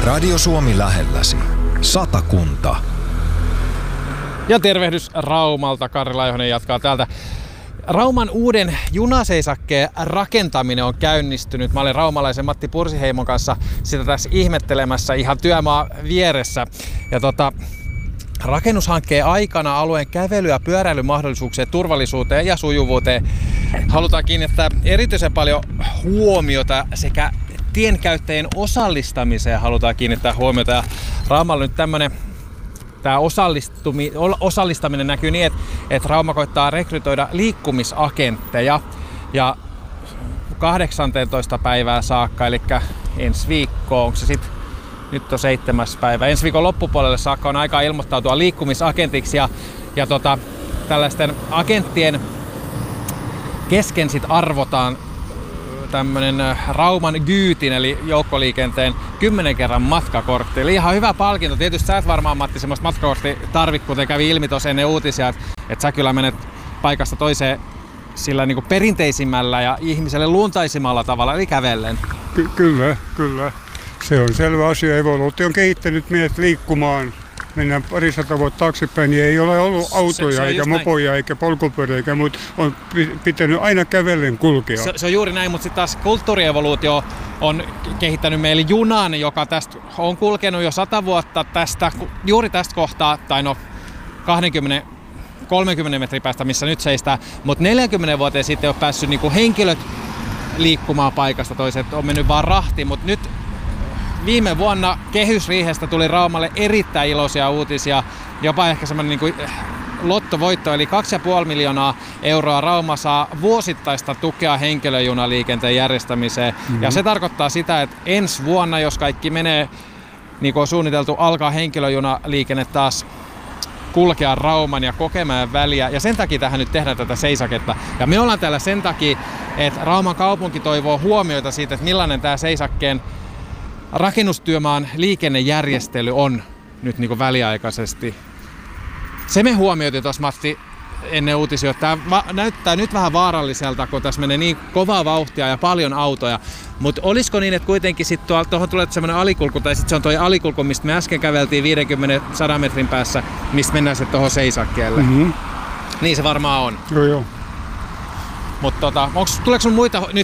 Radio Suomi lähelläsi. Satakunta. Ja tervehdys Raumalta. Karri Laihonen jatkaa täältä. Rauman uuden junaseisakkeen rakentaminen on käynnistynyt. Mä olen raumalaisen Matti Pursiheimon kanssa sitä tässä ihmettelemässä ihan työmaa vieressä. Ja rakennushankkeen aikana alueen kävely- ja pyöräilymahdollisuuksien turvallisuuteen ja sujuvuuteen halutaan kiinnittää erityisen paljon huomiota sekä tienkäyttäjien osallistamiseen halutaan kiinnittää huomiota. Ja Raumalla nyt tämä osallistaminen näkyy niin, että Rauma koittaa rekrytoida liikkumisagentteja ja 18. päivää saakka, eli ensi viikkoon, onko se sitten, nyt on 7. päivä, ensi viikon loppupuolelle saakka on aikaa ilmoittautua liikkumisagentiksi ja tällaisten agenttien kesken sit arvotaan tämmönen Rauman Gyytin eli joukkoliikenteen 10 kerran matkakortti. Eli ihan hyvä palkinto. Tietysti sä et varmaan, Matti, semmoista matkakorttia tarvitse, kuten kävi ilmi tuossa ennen uutisia, että sä kyllä menet paikasta toiseen sillä niin kuin perinteisimmällä ja ihmiselle luontaisimmalla tavalla, eli kävellen. Kyllä. Se on selvä asia. Evoluutio on kehittänyt meidät liikkumaan. Mennään 200 vuotta taaksepäin, niin ei ole ollut autoja, eikä mopoja, eikä polkupyöriä, eikä muuta. On pitänyt aina kävellen kulkea. Se on juuri näin, mutta sitten taas kulttuurievoluutio on kehittänyt meille junan, joka tästä on kulkenut jo 100 vuotta juuri tästä kohtaa, tai 20-30 metriä päästä, missä nyt seistää, mutta 40 vuoteen sitten on päässyt niinku henkilöt liikkumaan paikasta toiseen, on mennyt vaan rahti, mutta nyt viime vuonna kehysriihestä tuli Raumalle erittäin iloisia uutisia, jopa ehkä semmoinen niin lottovoitto, eli 2,5 miljoonaa euroa Rauma saa vuosittaista tukea henkilöjunaliikenteen järjestämiseen. Mm-hmm. Ja se tarkoittaa sitä, että ensi vuonna, jos kaikki menee niin kuin on suunniteltu, alkaa henkilöjunaliikenne taas kulkea Rauman ja Kokemäen väliä. Ja sen takia tähän nyt tehdään tätä seisaketta. Ja me ollaan täällä sen takia, että Rauman kaupunki toivoo huomioita siitä, että millainen tämä seisakkeen rakennustyömaan liikennejärjestely on nyt niin kuin väliaikaisesti. Se me huomioitiin tuossa, Matti, ennen uutisia, että tämä näyttää nyt vähän vaaralliselta, kun tässä menee niin kovaa vauhtia ja paljon autoja. Mutta olisiko niin, että kuitenkin sitten tuohon tulee semmoinen alikulku, tai sitten se on tuo alikulku, mistä me äsken käveltiin 50-100 metrin päässä, mistä mennään sitten tuohon seisakkeelle. Mm-hmm. Niin se varmaan on. Joo. Mutta tuleeko sun muita,